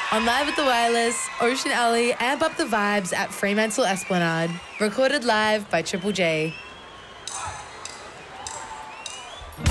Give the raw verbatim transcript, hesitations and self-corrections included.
On Live at the Wireless, Ocean Alley, amp up the vibes at Fremantle Esplanade. Recorded live by Triple J.